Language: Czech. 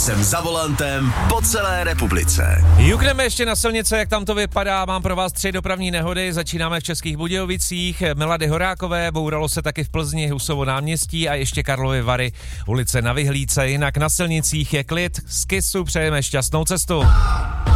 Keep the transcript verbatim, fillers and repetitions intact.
jsem za volantem po celé republice. Jukneme ještě na silnice, jak tam to vypadá. Mám pro vás tři dopravní nehody. Začínáme v Českých Budějovicích, Milady Horákové, bouralo se taky v Plzni, Husovo náměstí a ještě Karlovy Vary, ulice Na Vyhlídce. Jinak na silnicích je klid, z Kisu přejeme šťastnou cestu.